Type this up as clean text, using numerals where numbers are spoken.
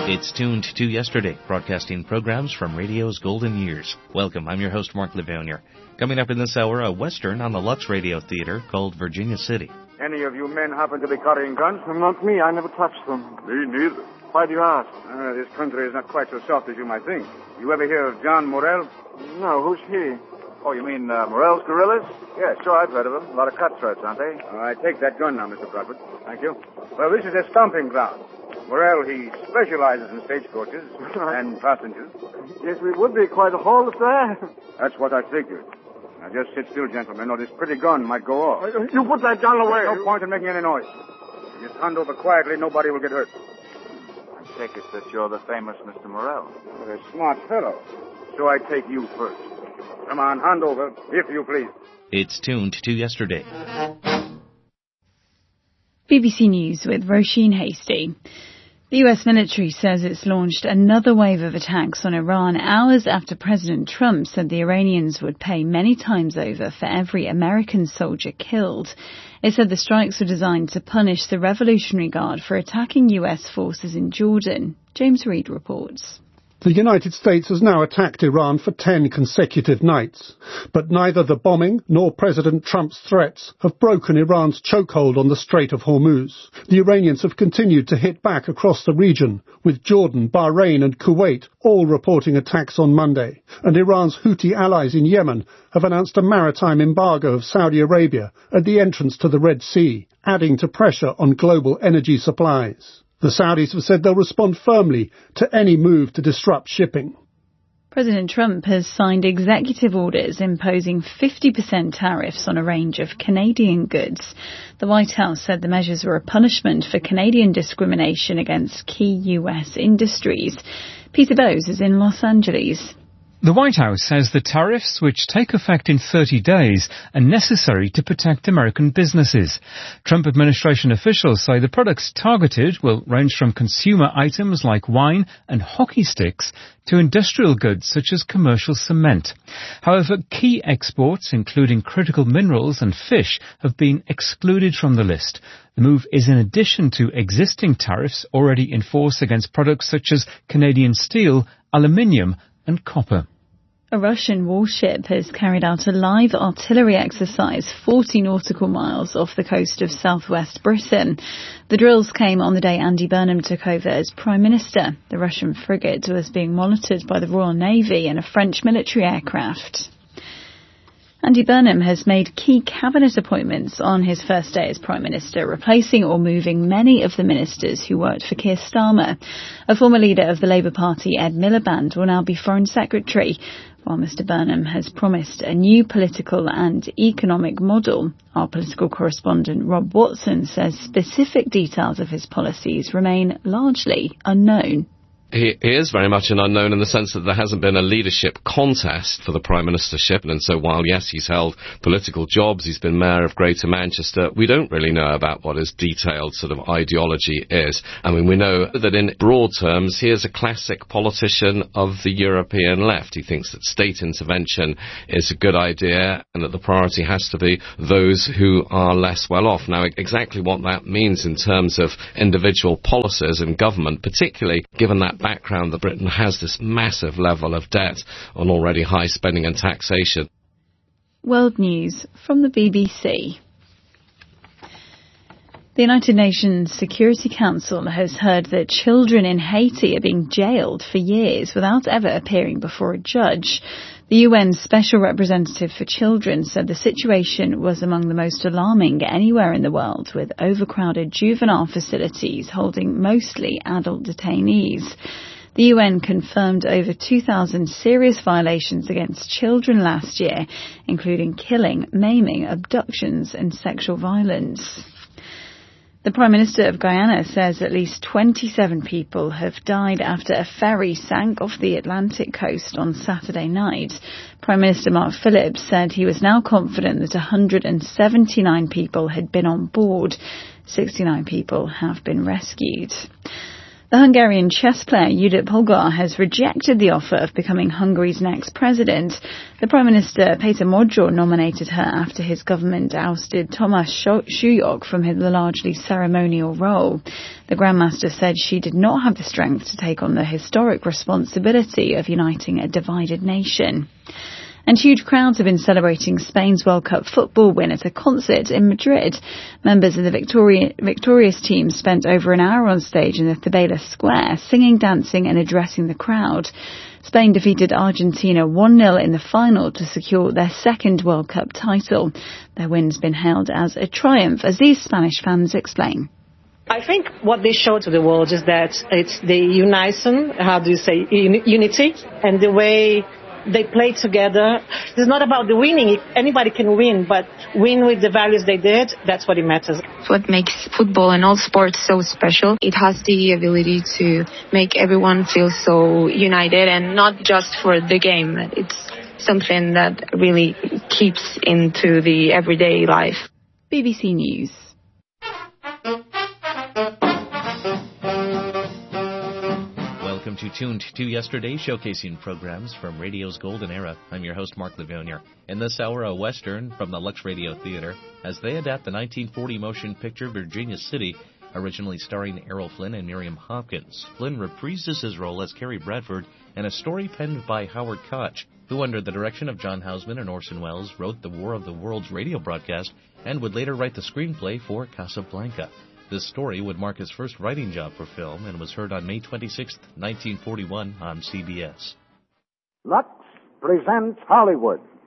It's tuned to yesterday, broadcasting programs from radio's golden years. Welcome, I'm your host, Mark Levonier. Coming up in this hour, a western on the Lux Radio Theater called Virginia City. Any of you men happen to be carrying guns? Not me, I never touched them. Me neither. Why do you ask? This country is not quite so soft as you might think. You ever hear of John Morrell? No, who's he? Oh, you mean Morrell's Guerrillas? Yeah, sure, I've heard of them. A lot of cutthroats, aren't they? All right, take that gun now, Mr. Bradford. Thank you. Well, this is a stomping ground. Morrell, he specializes in stagecoaches and passengers. Yes, we would be quite a haul if that. That's what I figured. Now, just sit still, gentlemen, or this pretty gun might go off. You put that gun away. There's no point in making any noise. Just hand over quietly, nobody will get hurt. I take it that you're the famous Mr. Morrell. You're a smart fellow. So I take you first. Come on, hand over, if you please. It's tuned to yesterday. BBC News with Roisin Hasty. The US military says it's launched another wave of attacks on Iran hours after President Trump said the Iranians would pay many times over for every American soldier killed. It said the strikes were designed to punish the Revolutionary Guard for attacking US forces in Jordan. James Reed reports. The United States has now attacked Iran for 10 consecutive nights, but neither the bombing nor President Trump's threats have broken Iran's chokehold on the Strait of Hormuz. The Iranians have continued to hit back across the region, with Jordan, Bahrain and Kuwait all reporting attacks on Monday, and Iran's Houthi allies in Yemen have announced a maritime embargo of Saudi Arabia at the entrance to the Red Sea, adding to pressure on global energy supplies. The Saudis have said they'll respond firmly to any move to disrupt shipping. President Trump has signed executive orders imposing 50% tariffs on a range of Canadian goods. The White House said the measures were a punishment for Canadian discrimination against key US industries. Peter Bowes is in Los Angeles. The White House says the tariffs, which take effect in 30 days, are necessary to protect American businesses. Trump administration officials say the products targeted will range from consumer items like wine and hockey sticks to industrial goods such as commercial cement. However, key exports, including critical minerals and fish, have been excluded from the list. The move is in addition to existing tariffs already in force against products such as Canadian steel, aluminium and copper. A Russian warship has carried out a live artillery exercise 40 nautical miles off the coast of southwest Britain. The drills came on the day Andy Burnham took over as Prime Minister. The Russian frigate was being monitored by the Royal Navy and a French military aircraft. Andy Burnham has made key cabinet appointments on his first day as Prime Minister, replacing or moving many of the ministers who worked for Keir Starmer. A former leader of the Labour Party, Ed Miliband, will now be Foreign Secretary, while Mr Burnham has promised a new political and economic model. Our political correspondent Rob Watson says specific details of his policies remain largely unknown. He is very much an unknown in the sense that there hasn't been a leadership contest for the Prime Ministership, and so while, yes, he's held political jobs, he's been Mayor of Greater Manchester, we don't really know about what his detailed sort of ideology is. I mean, we know that in broad terms, he is a classic politician of the European left. He thinks that state intervention is a good idea and that the priority has to be those who are less well off. Now, exactly what that means in terms of individual policies and government, particularly given that background that Britain has this massive level of debt on already high spending and taxation. World News from the BBC. The United Nations Security Council has heard that children in Haiti are being jailed for years without ever appearing before a judge. The UN Special Representative for Children said the situation was among the most alarming anywhere in the world, with overcrowded juvenile facilities holding mostly adult detainees. The UN confirmed over 2,000 serious violations against children last year, including killing, maiming, abductions and sexual violence. The Prime Minister of Guyana says at least 27 people have died after a ferry sank off the Atlantic coast on Saturday night. Prime Minister Mark Phillips said he was now confident that 179 people had been on board. 69 people have been rescued. The Hungarian chess player Judit Polgár has rejected the offer of becoming Hungary's next president. The Prime Minister, Péter Magyar, nominated her after his government ousted Tamás Súlyog from the largely ceremonial role. The Grandmaster said she did not have the strength to take on the historic responsibility of uniting a divided nation. And huge crowds have been celebrating Spain's World Cup football win at a concert in Madrid. Members of the victorious team spent over an hour on stage in the Cibeles Square, singing, dancing and addressing the crowd. Spain defeated Argentina 1-0 in the final to secure their second World Cup title. Their win's been hailed as a triumph, as these Spanish fans explain. I think what they show to the world is that it's the unison, unity, and the way they play together. It's not about the winning. Anybody can win, but win with the values they did, that's what it matters. What makes football and all sports so special, it has the ability to make everyone feel so united, and not just for the game. It's something that really keeps into the everyday life. BBC News. Welcome to Tuned to Yesterday, showcasing programs from radio's golden era. I'm your host, Mark Livonier. In this hour, a Western from the Lux Radio Theater, as they adapt the 1940 motion picture Virginia City, originally starring Errol Flynn and Miriam Hopkins. Flynn reprises his role as Carrie Bradford in a story penned by Howard Koch, who, under the direction of John Houseman and Orson Welles, wrote the War of the Worlds radio broadcast and would later write the screenplay for Casablanca. This story would mark his first writing job for film and was heard on May 26, 1941 on CBS. Lux presents Hollywood.